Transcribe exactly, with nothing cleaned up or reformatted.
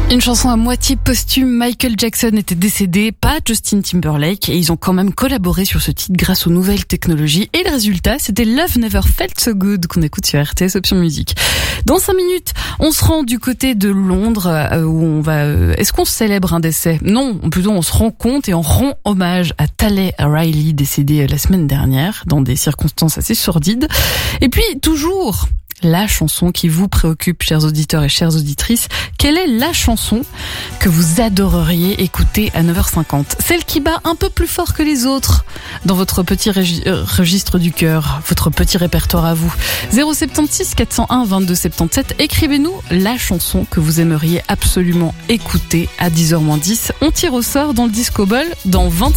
Une chanson à moitié posthume, Michael Jackson était décédé, pas Justin Timberlake, et ils ont quand même collaboré sur ce titre grâce aux nouvelles technologies. Et le résultat, c'était Love Never Felt So Good qu'on écoute sur R T S Option Musique. Dans cinq minutes, on se rend du côté de Londres, euh, où on va... Euh, est-ce qu'on célèbre un décès ? Non, plutôt on se rend compte et on rend hommage à Tally Riley, décédé la semaine dernière, dans des circonstances assez sordides. Et puis, toujours... la chanson qui vous préoccupe, chers auditeurs et chères auditrices. Quelle est la chanson que vous adoreriez écouter à neuf heures cinquante ? Celle qui bat un peu plus fort que les autres dans votre petit régi- euh, registre du cœur, votre petit répertoire à vous. zéro sept six quatre zéro un vingt-deux soixante-dix-sept. Écrivez-nous la chanson que vous aimeriez absolument écouter à dix heures moins dix. On tire au sort dans le Disco Ball dans vingt